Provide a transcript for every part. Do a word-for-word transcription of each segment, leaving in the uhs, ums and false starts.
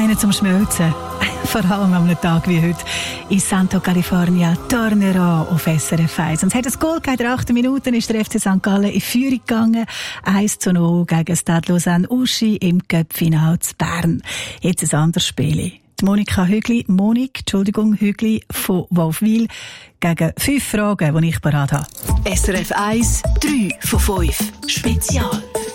einen zum Schmelzen. Vor allem an einem Tag wie heute in Santo California, Tornero auf S R F eins. Und es hat ein Goal gegeben, in der achten Minute ist der F C Sankt Gallen in Führung gegangen. eins zu null gegen Stade Lausanne-Uschi im Cup-Final zu Bern. Jetzt ein anderes Spiel. Die Monika Hügli, Monik, Entschuldigung, Hügli von Wolfwil gegen fünf Fragen, die ich parat habe. S R F eins, drei von fünf. Spezial.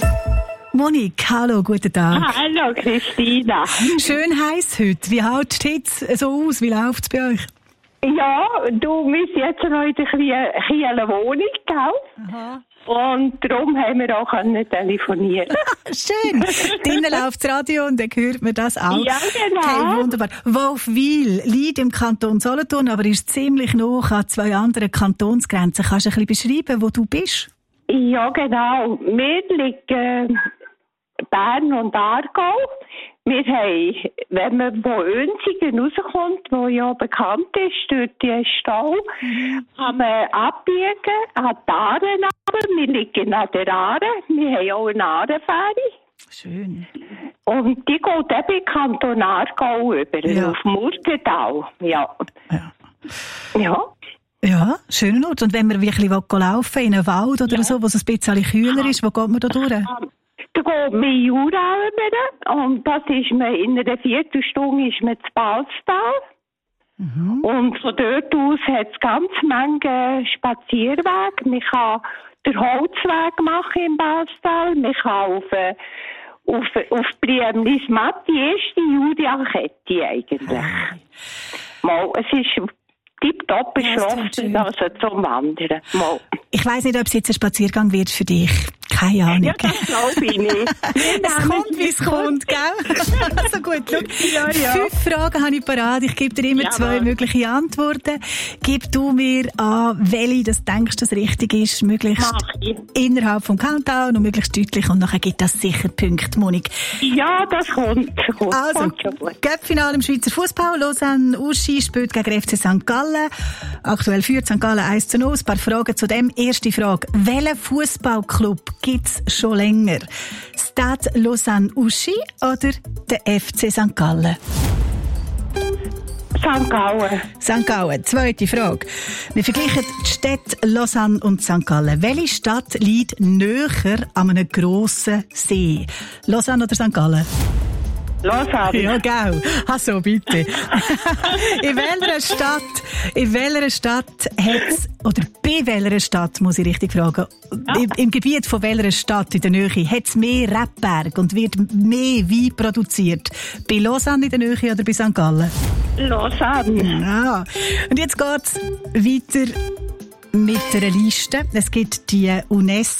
Monik, hallo, guten Tag. Hallo Christina. Schön heiß heute. Wie hält die Hitze so aus? Wie läuft es bei euch? Ja, du bist jetzt noch in der Kieler Wohnung, gell? Aha. Und darum haben wir auch können telefonieren. Schön. Drinnen läuft das Radio und dann hört man das auch. Ja, genau. Hey, wunderbar. Wolfwil liegt im Kanton Solothurn, aber ist ziemlich nah an zwei anderen Kantonsgrenzen. Kannst du ein bisschen beschreiben, wo du bist? Ja, genau. Wir liegen Bern und Aargau. Wir haben, wenn man von Önsigen rauskommt, wo ja bekannt ist durch die Stau, mhm. kann man abbiegen an die Aare. Wir liegen an der Aare. Wir haben auch eine Aarenfähre. Schön. Und die geht eben in Kanton Aargau über, ja. Auf Murgenthal. Ja. Ja. Ja. Ja, schöner Ort. Und wenn man wirklich laufen will, in einen Wald oder ja. so, wo es ein bisschen kühler ist, wo geht man da durch? Da geht man in Jura rüber und das ist man, in einer Viertelstunde ist man zu Balztal. Mhm. Und von dort aus hat es ganz viele Spazierwege. Man kann den Holzweg machen in Balztal, man kann auf, auf, auf Briemlis-Matt, die erste Julia-Kette eigentlich. Mal, es ist tipptopp beschlossen, ja, also zum Wandern. Mal. Ich weiss nicht, ob es jetzt ein Spaziergang wird für dich. Keine Ahnung. Ja, das glaube ich nicht. Es kommt, wie es kommt, gell? Also gut, schau. Ja, ja. Fünf Fragen habe ich parat. Ich gebe dir immer ja, zwei Mann. mögliche Antworten. Gib du mir an, welche das denkst, das richtig ist, möglichst innerhalb vom Countdown und möglichst deutlich. Und nachher gibt das sicher Punkte, Monik. Ja, das kommt. kommt. Also, Cup-Finale im Schweizer Fußball. Lausanne-Uschi spielt gegen F C Sankt Gallen. Aktuell führt Sankt Gallen eins zu null. Ein paar Fragen zu dem. Erste Frage. Welchen Fußballclub gibt's schon länger? Stade Lausanne-Uschi oder der F C Sankt Gallen? Sankt Gallen. Sankt Gallen. Zweite Frage. Wir vergleichen die Städte Lausanne und Sankt Gallen. Welche Stadt liegt näher an einem grossen See? Lausanne oder Sankt Gallen? Lausanne. Ja, gell. Also, bitte. in welcher Stadt, in welcher Stadt hat's, oder bei welcher Stadt, muss ich richtig fragen, ja. im, im Gebiet von welcher Stadt in der Nähe hat's mehr Rebberg und wird mehr Wein produziert? Bei Lausanne in der Nähe oder bei Sankt Gallen? Lausanne. Ja. Und jetzt geht's weiter mit einer Liste. Es gibt die UNESCO